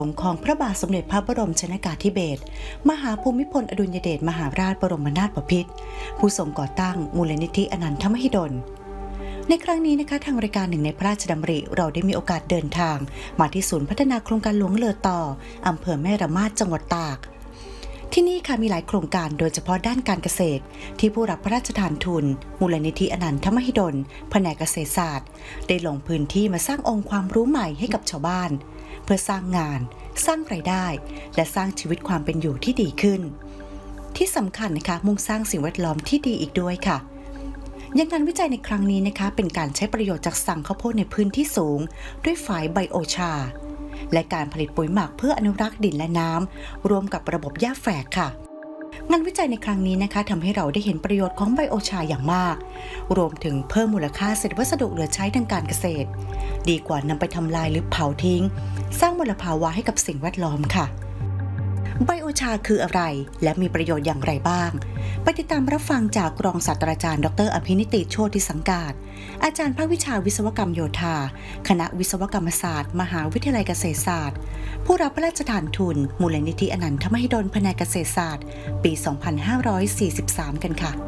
ของพระบาทสมเด็จพระบรมชนกาธิเบศรมหาภูมิพลอดุลยเดชมหาราชบรมนาถบพิตรผู้ทรงก่อตั้งมูลนิธิอนันทมหิดลในครั้งนี้นะคะทางรายการหนึ่งในพระราชดำริเราได้มีโอกาสเดินทางมาที่ศูนย์พัฒนาโครงการหลวงเลอต่ออำเภอแม่ระมาดจังหวัดตากที่นี่ค่ะมีหลายโครงการโดยเฉพาะด้านการเกษตรที่ผู้รับพระราชทานทุนมูลนิธิอนันทมหิดลแผนกเกษตรศาสตร์ได้ลงพื้นที่มาสร้างองค์ความรู้ใหม่ให้กับชาวบ้านเพื่อสร้างงานสร้างรายได้และสร้างชีวิตความเป็นอยู่ที่ดีขึ้นที่สำคัญนะคะมุ่งสร้างสิ่งแวดล้อมที่ดีอีกด้วยค่ะอย่างงานวิจัยในครั้งนี้นะคะเป็นการใช้ประโยชน์จากสั่งข้าวโพดในพื้นที่สูงด้วยฝายไบโอชาและการผลิตปุ๋ยหมักเพื่ออนุรักษ์ดินและน้ำรวมกับระบบหญ้าแฝกค่ะงานวิจัยในครั้งนี้นะคะทำให้เราได้เห็นประโยชน์ของไบโอชาอย่างมากรวมถึงเพิ่มมูลค่าเศษวัสดุเหลือใช้ทางการเกษตรดีกว่านำไปทำลายหรือเผาทิ้งสร้างมลภาวะให้กับสิ่งแวดล้อมค่ะไบโอชาคืออะไรและมีประโยชน์อย่างไรบ้างไปติดตามรับฟังจากรองศาสตราจารย์ดร.อภินิติโชติสังกาศอาจารย์ภาควิชาวิศวกรรมโยธาคณะวิศวกรรมศาสตร์มหาวิทยาลัยเกษตรศาสตร์ผู้รับพระราชทานทุนมูลนิธิอนันทมหิดลแผนกเกษตรศาสตร์ปี 2543 กันค่ะ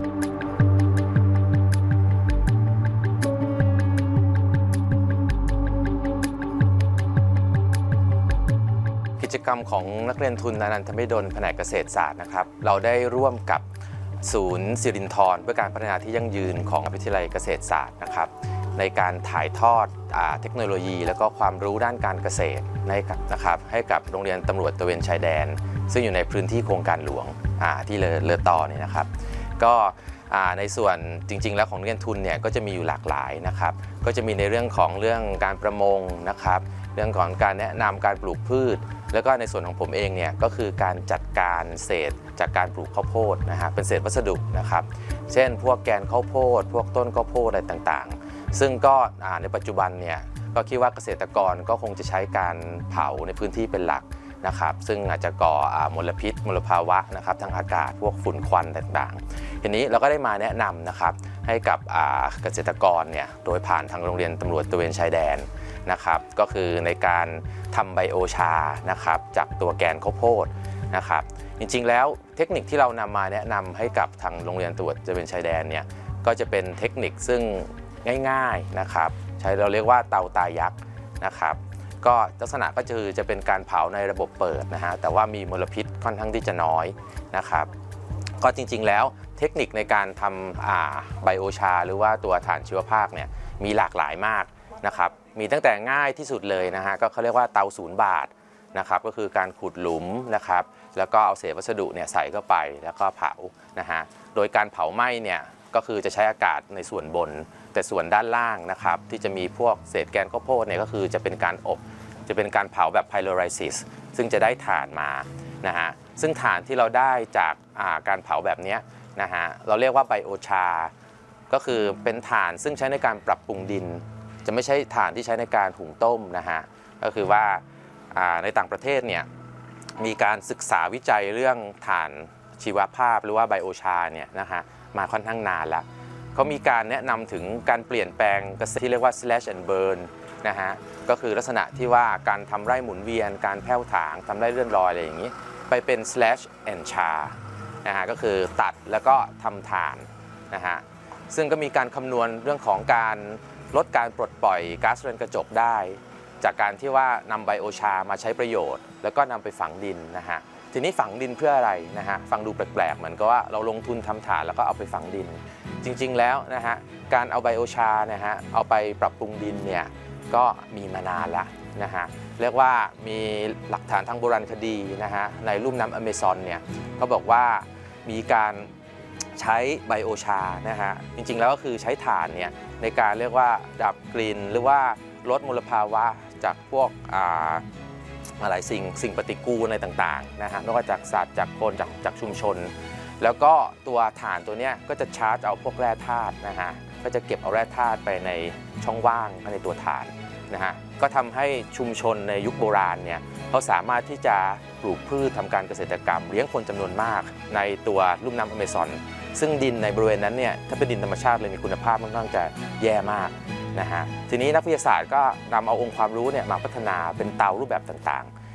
กิจกรรมของนักเรียนทุนอนันทมหิดลแผนกเกษตรศาสตร์นะครับเราได้ร่วมกับศูนย์สิรินธรเพื่อการพัฒนาที่ยั่งยืนของวิทยาลัยเกษตรศาสตร์นะครับในการถ่ายทอดเทคโนโลยีและก็ความรู้ด้านการเกษตรให้กับโรงเรียนตำรวจตระเวนชายแดนซึ่งอยู่ในพื้นที่โครงการหลวงที่เลอต่อนี่นะครับก็ในส่วนจริงๆแล้วของนักเรียนทุนเนี่ยก็จะมีอยู่หลากหลายนะครับก็จะมีในเรื่องการประมงนะครับเรื่องของการแนะนำการปลูกพืชแล้วก็ในส่วนของผมเองเนี่ยก็คือการจัดการเศษจากการปลูกข้าวโพดนะฮะเป็นเศษวัสดุนะครับเช่นพวกแกนข้าวโพดพวกต้นข้าวโพดอะไรต่างๆซึ่งก็ในปัจจุบันเนี่ยก็คิดว่าเกษตรกรก็คงจะใช้การเผาในพื้นที่เป็นหลักนะครับซึ่งอาจจะก่อมลพิษมลภาวะนะครับทางอากาศพวกฝุ่นควันต่างๆทีนี้เราก็ได้มาแนะนำนะครับให้กับเกษตรกรเนี่ยโดยผ่านทางโรงเรียนตำรวจตระเวนชายแดนนะครับก็คือในการทำไบโอชานะครับจากตัวแกนข้าวโพดนะครับจริงๆแล้วเทคนิคที่เรานำมาแนะนำให้กับทางโรงเรียนตำรวจตระเวนชายแดนเนี่ยก็จะเป็นเทคนิคซึ่งง่ายๆนะครับเราเรียกว่าเตาตายักษ์นะครับก็ลักษณะก็จะเป็นการเผาในระบบเปิดนะฮะแต่ว่ามีมลพิษค่อนข้างที่จะน้อยนะครับก็จริงๆแล้วเทคนิคในการทำไบโอชาหรือว่าตัวถ่านชีวภาพเนี่ยมีหลากหลายมากนะครับมีตั้งแต่ง่ายที่สุดเลยนะฮะก็เขาเรียกว่าเตา0 บาทนะครับก็คือการขุดหลุมนะครับแล้วก็เอาเศษวัสดุเนี่ยใส่เข้าไปแล้วก็เผานะฮะโดยการเผาไหม้เนี่ยก็คือจะใช้อากาศในส่วนบนแต่ส่วนด้านล่างนะครับที่จะมีพวกเศษแกนข้าวโพดเนี่ยก็คือจะเป็นการอบจะเป็นการเผาแบบ pyrolysis ซึ่งจะได้ถ่านมานะฮะซึ่งถ่านที่เราได้จากการเผาแบบนี้นะฮะเราเรียกว่าไบโอชาก็คือเป็นถ่านซึ่งใช้ในการปรับปรุงดินจะไม่ใช่ถ่านที่ใช้ในการหุงต้มนะฮะก็คือว่าในต่างประเทศเนี่ยมีการศึกษาวิจัยเรื่องถ่านชีวภาพหรือว่าไบโอชาเนี่ยนะฮะมาค่อนข้างนานแล้วเขามีการแนะนำถึงการเปลี่ยนแปลงเกษตรที่เรียกว่า slash and burn นะฮะก็คือลักษณะที่ว่าการทำไร่หมุนเวียนการแผ่วถางทำไร่เลื่อนลอยอะไรอย่างนี้ไปเป็น slash and char นะฮะก็คือตัดแล้วก็ทำถ่านนะฮะซึ่งก็มีการคำนวณเรื่องของการลดการปลดปล่อยก๊าซเรือนกระจกได้จากการที่ว่านำไบโอชามาใช้ประโยชน์แล้วก็นำไปฝังดินนะฮะทีนี้ฝังดินเพื่ออะไรนะฮะฟังดูแปลกๆเหมือนกับว่าเราลงทุนทำฐานแล้วก็เอาไปฝังดินจริงๆแล้วนะฮะการเอาไบโอชานะฮะเอาไปปรับปรุงดินเนี่ยก็มีมานานแล้วนะฮะเรียกว่ามีหลักฐานทางโบราณคดีนะฮะในลุ่มน้ำอเมซอนเนี่ยเขาบอกว่ามีการใช้ไบโอชานะฮะจริงๆแล้วก็คือใช้ถ่านเนี่ยในการเรียกว่าดับกลิ่นหรือว่าลดมลภาวะจากพวกอะไรสิ่งปฏิกูลอะไรต่างๆนะฮะไม่ว่าจากสัตว์จากคนจากชุมชนแล้วก็ตัวถ่านตัวนี้ก็จะชาร์จเอาพวกแร่ธาตุนะฮะก็จะเก็บเอาแร่ธาตุไปในช่องว่างในตัวถ่านนะฮะก็ทำให้ชุมชนในยุคโบราณเนี่ยเขาสามารถที่จะปลูกพืชทำการเกษตรกรรมเลี้ยงคนจำนวนมากในตัวลุ่มน้ำอเมซอนซึ่งดินในบริเวณนั้นเนี่ยถ้าเป็นดินธรรมชาติเลยมีคุณภาพค่อนข้างจะแย่มาก นะฮะทีนี้นักวิทยาศาสตร์ก็นำเอาองค์ความรู้เนี่ยมาพัฒนาเป็นเตารูปแบบต่างๆ